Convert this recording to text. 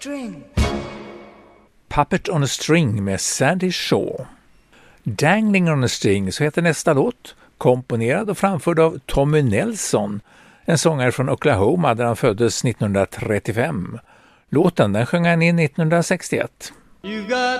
string. Puppet on a String med Sandy Shaw. Dangling on a String, så heter nästa låt, komponerad och framförd av Tommy Nelson, en sångare från Oklahoma där han föddes 1935. Låten den sjöng han in 1961. You got